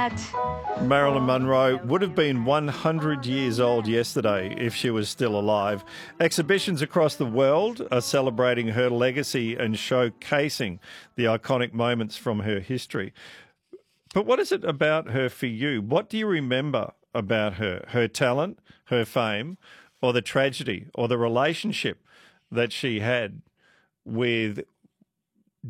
that. Marilyn Monroe would have been 100 years old yesterday if she was still alive. Exhibitions across the world are celebrating her legacy and showcasing the iconic moments from her history. But what is it about her for you? What do you remember about her? Her talent, her fame, or the tragedy, or the relationship that she had with